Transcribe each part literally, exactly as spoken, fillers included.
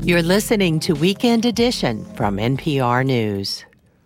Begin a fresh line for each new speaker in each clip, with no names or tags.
You're listening to Weekend Edition from N P R News.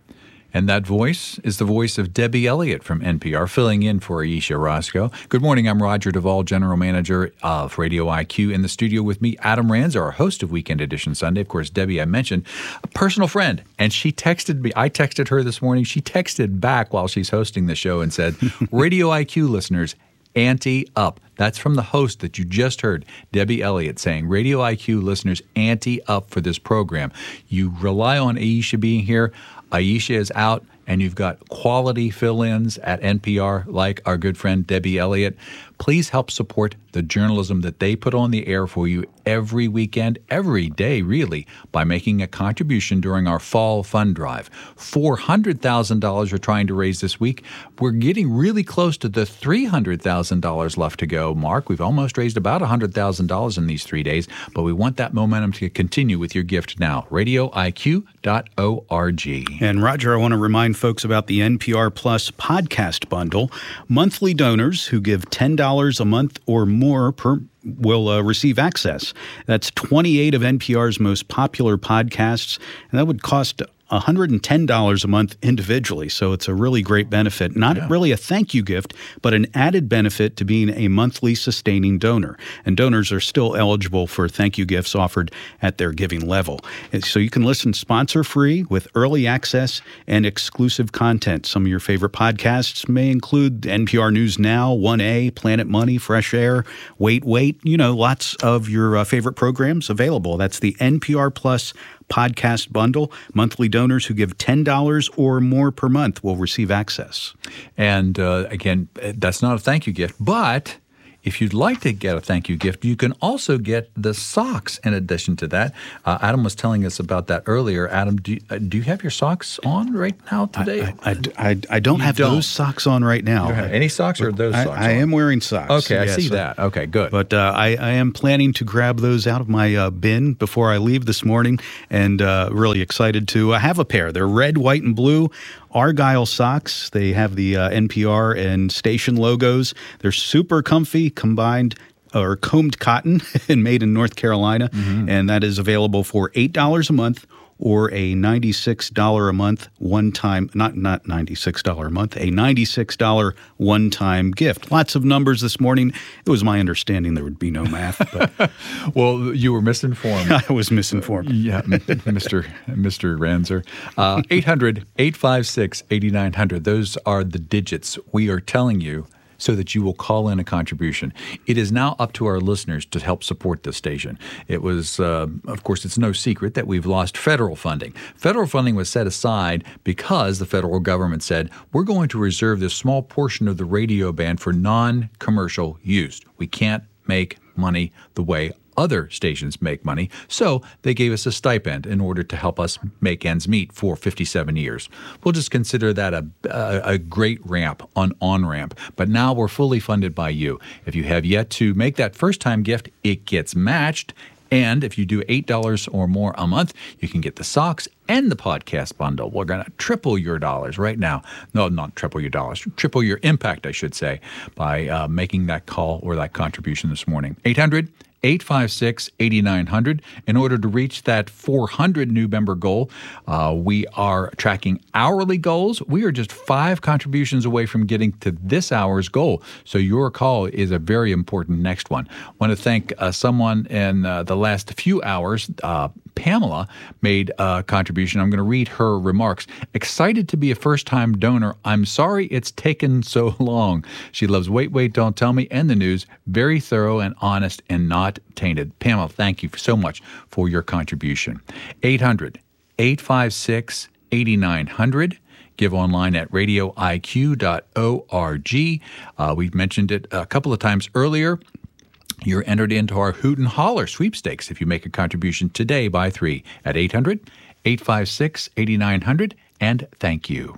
And that voice is the voice of Debbie Elliott from N P R, filling in for Aisha Roscoe. Good morning. I'm Roger Duvall, General Manager of Radio I Q. In the studio with me, Adam Ranzer, our host of Weekend Edition Sunday. Of course, Debbie, I mentioned, a personal friend. And she texted me. I texted her this morning. She texted back while she's hosting the show and said, Radio I Q listeners, ante up. That's from the host that you just heard, Debbie Elliott, saying, Radio I Q listeners, ante up for this program. You rely on Aisha being here. Aisha is out, and you've got quality fill-ins at N P R like our good friend Debbie Elliott. Please help support the journalism that they put on the air for you every weekend, every day, really, by making a contribution during our fall fund drive. four hundred thousand dollars we're trying to raise this week. We're getting really close to the three hundred thousand dollars left to go, Mark. We've almost raised about one hundred thousand dollars in these three days, but we want that momentum to continue with your gift now. radio I Q dot org.
And Roger, I want to remind folks about the N P R Plus podcast bundle. Monthly donors who give ten dollars a month or more per will uh, receive access. That's twenty-eight of N P R's most popular podcasts, and that would cost one hundred ten dollars a month individually, so it's a really great benefit. Not yeah. really a thank you gift, but an added benefit to being a monthly sustaining donor. And donors are still eligible for thank you gifts offered at their giving level. And so you can listen sponsor-free with early access and exclusive content. Some of your favorite podcasts may include N P R News Now, one A, Planet Money, Fresh Air, Wait, Wait, you know, lots of your uh, favorite programs available. That's the N P R Plus podcast bundle. Monthly donors who give ten dollars or more per month will receive access.
And uh, again, that's not a thank you gift, but if you'd like to get a thank you gift, you can also get the socks in addition to that. Uh, Adam was telling us about that earlier. Adam, do you, uh, do you have your socks on right now today?
I, I, I, I don't
you
have
don't.
those socks on right now.
You don't have any socks or those
I,
socks
I
on?
am wearing socks.
Okay, I
yes.
see that. Okay, good.
But uh, I, I am planning to grab those out of my uh, bin before I leave this morning, and uh, really excited to uh, have a pair. They're red, white, and blue Argyle socks. They have the uh, N P R and station logos. They're super comfy, combined or combed cotton and made in North Carolina. Mm-hmm. And that is available for eight dollars a month or a ninety-six dollars a month one-time, not not ninety-six dollars a month, a ninety-six dollars one-time gift. Lots of numbers this morning. It was my understanding there would be no math. But
well, you were misinformed.
I was misinformed.
Uh, yeah, Mister Mister Ranzer. Uh, eight hundred, eight five six, eight nine hundred. Those are the digits we are telling you so that you will call in a contribution. It is now up to our listeners to help support this station. It was, uh, of course, it's no secret that we've lost federal funding. Federal funding was set aside because the federal government said, we're going to reserve this small portion of the radio band for non-commercial use. We can't make money the way other stations make money, so they gave us a stipend in order to help us make ends meet for fifty-seven years. We'll just consider that a, a, a great ramp, an on-ramp, but now we're fully funded by you. If you have yet to make that first-time gift, it gets matched, and if you do eight dollars or more a month, you can get the socks and the podcast bundle. We're going to triple your dollars right now. No, not triple your dollars, triple your impact, I should say, by uh, making that call or that contribution this morning. eight hundred, eight five six, eight nine hundred. In order to reach that four hundred new member goal, uh, we are tracking hourly goals. We are just five contributions away from getting to this hour's goal. So your call is a very important next one. I want to thank uh, someone in uh, the last few hours. Uh, Pamela made a contribution. I'm going to read her remarks. Excited to be a first-time donor. I'm sorry it's taken so long. She loves Wait, Wait, Don't Tell Me and the news. Very thorough and honest and not tainted. Pamela, thank you so much for your contribution. eight hundred, eight five six, eight nine hundred. Give online at radio I Q dot org. Uh, we've mentioned it a couple of times earlier. You're entered into our Hoot and Holler sweepstakes if you make a contribution today by three at eight hundred, eight five six, eight nine hundred. And thank you.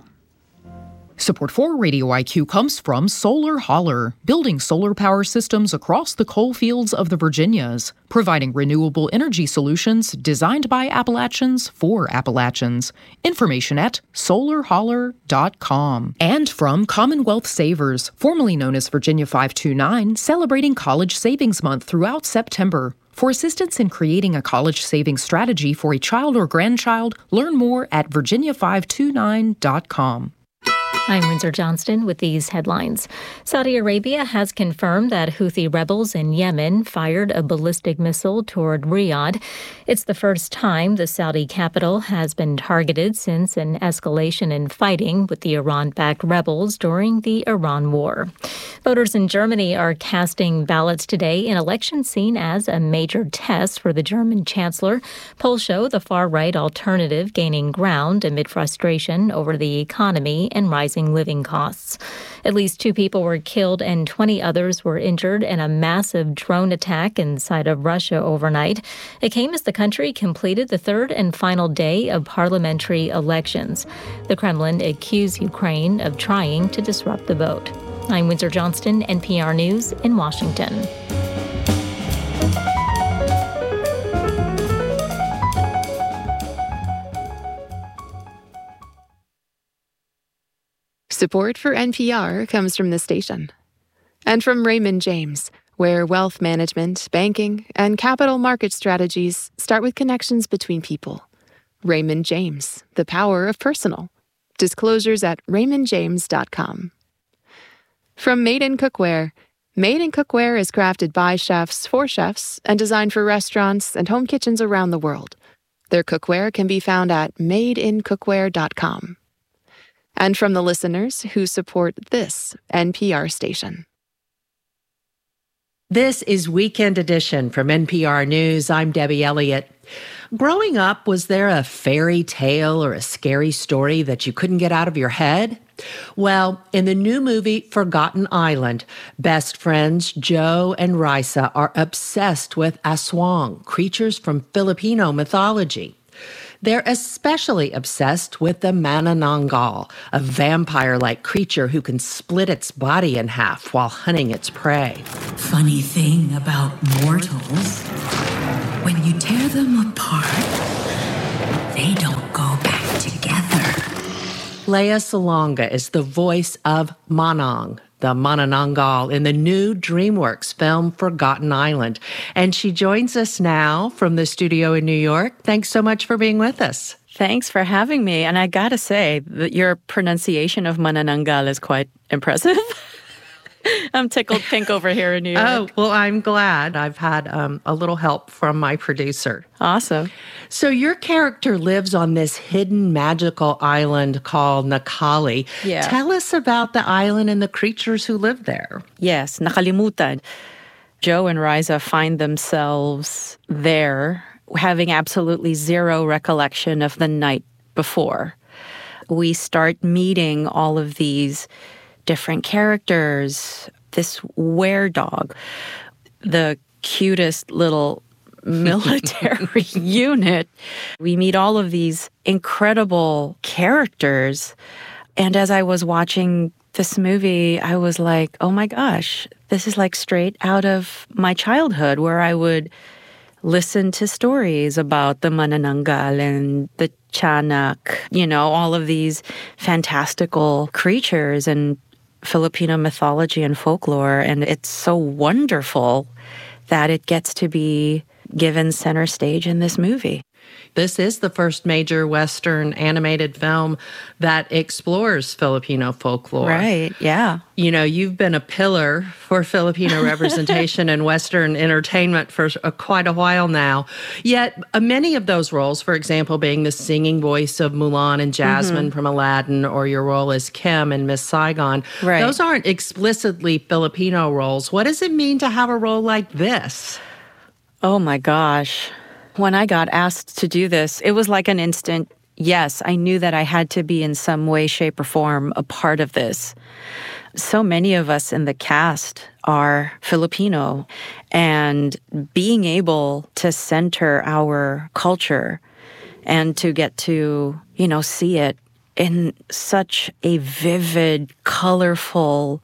Support for Radio I Q comes from Solar Holler, building solar power systems across the coal fields of the Virginias, providing renewable energy solutions designed by Appalachians for Appalachians. Information at solar holler dot com. And from Commonwealth Savers, formerly known as Virginia five two nine, celebrating College Savings Month throughout September. For assistance in creating a college savings strategy for a child or grandchild, learn more at virginia five two nine dot com.
I'm Windsor Johnston with these headlines. Saudi Arabia has confirmed that Houthi rebels in Yemen fired a ballistic missile toward Riyadh. It's the first time the Saudi capital has been targeted since an escalation in fighting with the Iran-backed rebels during the Iran war. Voters in Germany are casting ballots today in elections seen as a major test for the German chancellor. Polls show the far-right alternative gaining ground amid frustration over the economy and rising living costs. At least two people were killed and twenty others were injured in a massive drone attack inside of Russia overnight. It came as the country completed the third and final day of parliamentary elections. The Kremlin accused Ukraine of trying to disrupt the vote. I'm Windsor Johnston, N P R News in Washington.
Support for N P R comes from the station and from Raymond James, where wealth management, banking, and capital market strategies start with connections between people. Raymond James, the power of personal. Disclosures at raymond james dot com. From Made in Cookware. Made in Cookware is crafted by chefs for chefs and designed for restaurants and home kitchens around the world. Their cookware can be found at made in cookware dot com. And from the listeners who support this N P R station.
This is Weekend Edition from N P R News. I'm Debbie Elliott. Growing up, was there a fairy tale or a scary story that you couldn't get out of your head? Well, in the new movie Forgotten Island, best friends Joe and Risa are obsessed with aswang, creatures from Filipino mythology. They're especially obsessed with the manananggal, a vampire-like creature who can split its body in half while hunting its prey.
Funny thing about mortals, when you tear them apart, they don't go back together.
Lea Salonga is the voice of Manang, the manananggal, in the new DreamWorks film Forgotten Island. And she joins us now from the studio in New York. Thanks so much for being with us.
Thanks for having me. And I gotta say that your pronunciation of manananggal is quite impressive. I'm tickled pink over here in New York.
Oh, well, I'm glad. I've had um, a little help from my producer.
Awesome.
So your character lives on this hidden magical island called Nakali.
Yeah.
Tell us about the island and the creatures who live there.
Yes, nakalimutan. Joe and Risa find themselves there, having absolutely zero recollection of the night before. We start meeting all of these different characters, this were-dog, the cutest little military unit. We meet all of these incredible characters. And as I was watching this movie, I was like, oh my gosh, this is like straight out of my childhood, where I would listen to stories about the manananggal and the tiyanak, you know, all of these fantastical creatures and Filipino mythology and folklore. And it's so wonderful that it gets to be given center stage in this movie.
This is the first major Western animated film that explores Filipino folklore.
Right, yeah.
You know, you've been a pillar for Filipino representation in Western entertainment for a, quite a while now. Yet uh, many of those roles, for example, being the singing voice of Mulan and Jasmine mm-hmm. from Aladdin, or your role as Kim in Miss Saigon,
right.
those aren't explicitly Filipino roles. What does it mean to have a role like this?
Oh my gosh. When I got asked to do this, it was like an instant yes. I knew that I had to be in some way, shape, or form a part of this. So many of us in the cast are Filipino, and being able to center our culture and to get to, you know, see it in such a vivid, colorful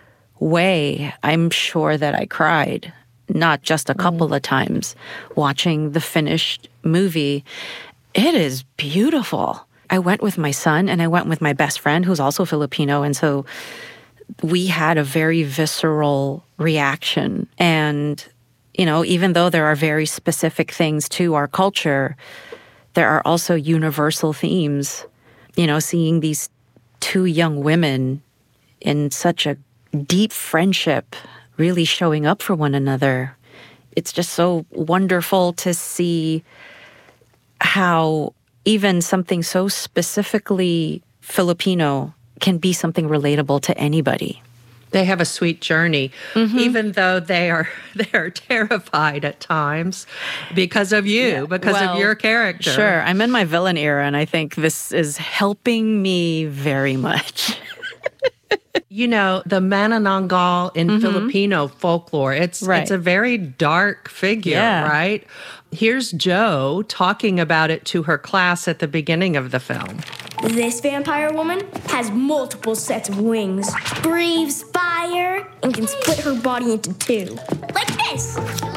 way, I'm sure that I cried. Not just a couple mm. of times watching the finished movie. It is beautiful. I went with my son and I went with my best friend who's also Filipino. And so we had a very visceral reaction. And you know, even though there are very specific things to our culture, there are also universal themes. You know, seeing these two young women in such a deep friendship, really showing up for one another. It's just so wonderful to see how even something so specifically Filipino can be something relatable to anybody.
They have a sweet journey, mm-hmm. even though they are they are terrified at times because of you, yeah. because well, of your character.
Sure, I'm in my villain era, and I think this is helping me very much.
You know, the Manananggal in mm-hmm. Filipino folklore, it's right. it's a very dark figure, yeah. right? Here's Jo talking about it to her class at the beginning of the film.
This vampire woman has multiple sets of wings, breathes fire, and can split her body into two. Like this!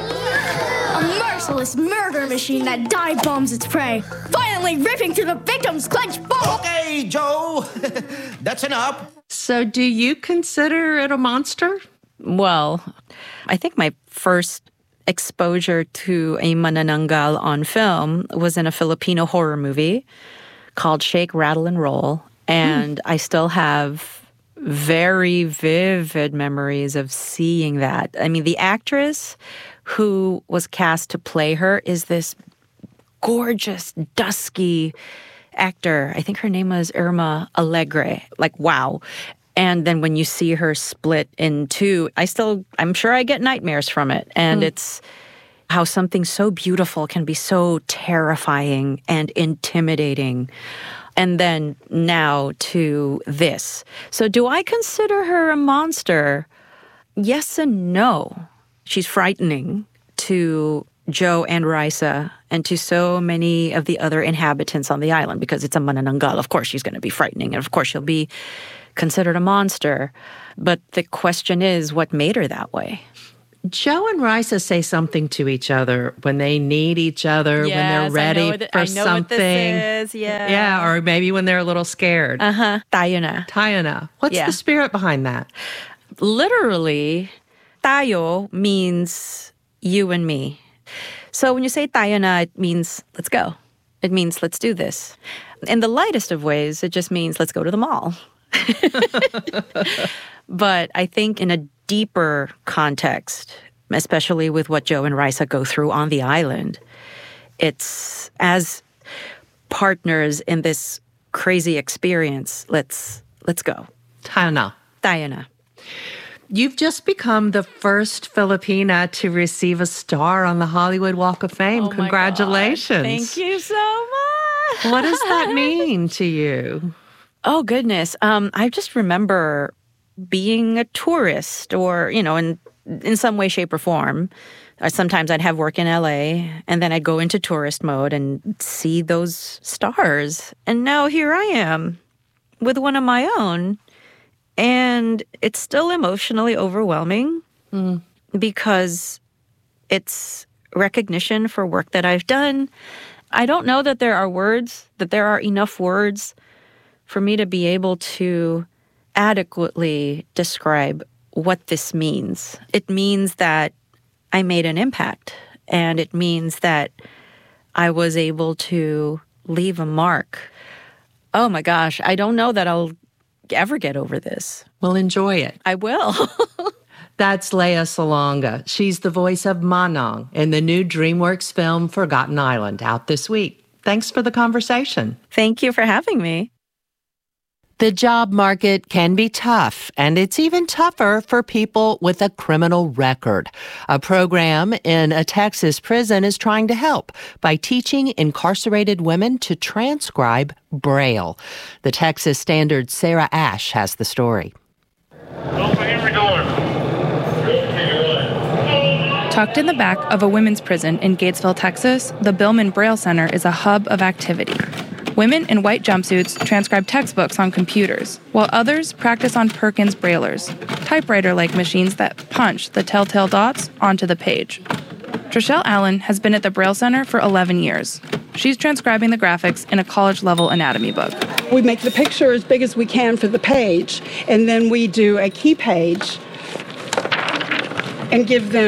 A merciless murder machine that dive bombs its prey, violently ripping through the victim's clenched bone.
Okay, Jo, that's enough.
So do you consider it a monster?
Well, I think my first exposure to a manananggal on film was in a Filipino horror movie called Shake, Rattle, and Roll. And mm. I still have very vivid memories of seeing that. I mean, the actress who was cast to play her is this gorgeous, dusky actor. I think her name was Irma Alegre. Like, wow. And then when you see her split in two, I still, I'm sure I get nightmares from it. And mm. it's how something so beautiful can be so terrifying and intimidating. And then now to this. So do I consider her a monster? Yes and no. She's frightening to Jo and Raisa and to so many of the other inhabitants on the island because it's a manananggal. Of course she's going to be frightening, and of course she'll be considered a monster. But the question is, what made her that way?
Jo and Raisa say something to each other when they need each other,
yes,
when they're ready
I know what,
for
I know
something.
What this is. Yeah.
Yeah, or maybe when they're a little scared.
Uh-huh. Tayo na.
Tayo na. What's
yeah.
the spirit behind that?
Literally, tayo means you and me. So when you say tayo na, it means let's go. It means let's do this. In the lightest of ways, it just means let's go to the mall. But I think in a deeper context, especially with what Jo and Raisa go through on the island, it's as partners in this crazy experience, let's let's go.
Tayo na.
Tayo na.
You've just become the first Filipina to receive a star on the Hollywood Walk of Fame.
Oh
Congratulations.
Thank you so much.
What does that mean to you?
Oh, goodness. Um, I just remember being a tourist or, you know, in in some way, shape, or form. Or sometimes I'd have work in L A, and then I'd go into tourist mode and see those stars. And now here I am with one of my own. And it's still emotionally overwhelming mm. because it's recognition for work that I've done. I don't know that there are words, that there are enough words for me to be able to adequately describe what this means. It means that I made an impact, and it means that I was able to leave a mark. Oh my gosh, I don't know that I'll ever get over this.
Well, enjoy it.
I will.
That's Lea Salonga. She's the voice of Manang in the new DreamWorks film Forgotten Island, out this week. Thanks for the conversation.
Thank you for having me.
The job market can be tough, and it's even tougher for people with a criminal record. A program in a Texas prison is trying to help by teaching incarcerated women to transcribe Braille. The Texas Standard's Sarah Ash has the story.
Open every door.
Tucked in the back of a women's prison in Gatesville, Texas, the Billman Braille Center is a hub of activity. Women in white jumpsuits transcribe textbooks on computers, while others practice on Perkins Braillers, typewriter-like machines that punch the telltale dots onto the page. Trishelle Allen has been at the Braille Center for eleven years. She's transcribing the graphics in a college-level anatomy book.
We make the picture as big as we can for the page, and then we do a key page and give them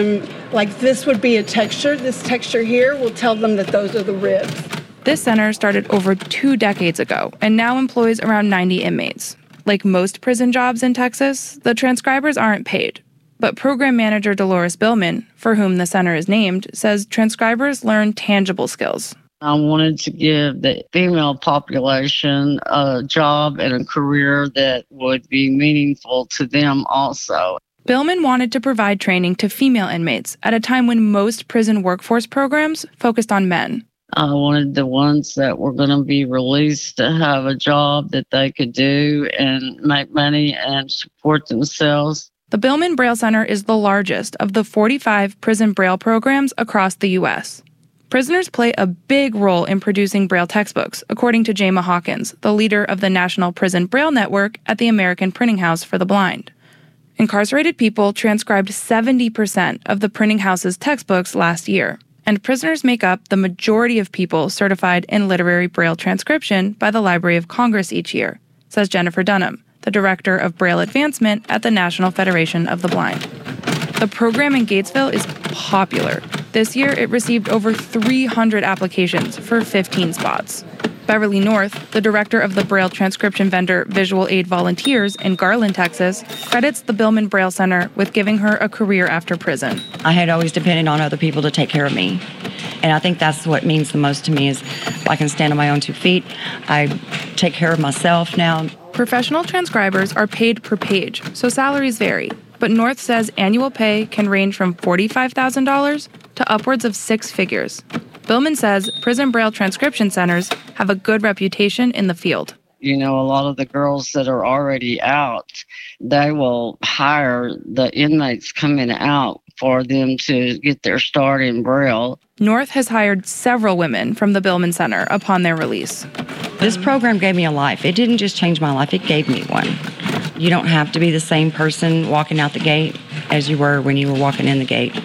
Like this would be a texture. This texture here will tell them that those are the ribs.
This center started over two decades ago and now employs around ninety inmates. Like most prison jobs in Texas, the transcribers aren't paid. But program manager Dolores Billman, for whom the center is named, says transcribers learn tangible skills.
I wanted to give the female population a job and a career that would be meaningful to them also.
Billman wanted to provide training to female inmates at a time when most prison workforce programs focused on men.
I wanted the ones that were going to be released to have a job that they could do and make money and support themselves.
The Billman Braille Center is the largest of the forty-five prison Braille programs across the U S. Prisoners play a big role in producing Braille textbooks, according to Jayma Hawkins, the leader of the National Prison Braille Network at the American Printing House for the Blind. Incarcerated people transcribed seventy percent of the Printing House's textbooks last year, and prisoners make up the majority of people certified in literary Braille transcription by the Library of Congress each year, says Jennifer Dunham, the director of Braille Advancement at the National Federation of the Blind. The program in Gatesville is popular. This year, it received over three hundred applications for fifteen spots. Beverly North, the director of the Braille transcription vendor Visual Aid Volunteers in Garland, Texas, credits the Billman Braille Center with giving her a career after prison.
I had always depended on other people to take care of me. And I think that's what means the most to me is I can stand on my own two feet. I take care of myself now.
Professional transcribers are paid per page, so salaries vary. But North says annual pay can range from forty-five thousand dollars to upwards of six figures. Billman says prison Braille transcription centers have a good reputation in the field.
You know, a lot of the girls that are already out, they will hire the inmates coming out for them to get their start in Braille.
North has hired several women from the Billman Center upon their release.
This program gave me a life. It didn't just change my life, it gave me one. You don't have to be the same person walking out the gate as you were when you were walking in the gate.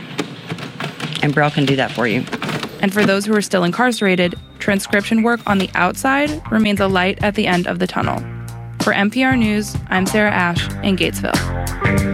And Braille can do that for you.
And for those who are still incarcerated, transcription work on the outside remains a light at the end of the tunnel. For N P R News, I'm Sarah Ash in Gatesville.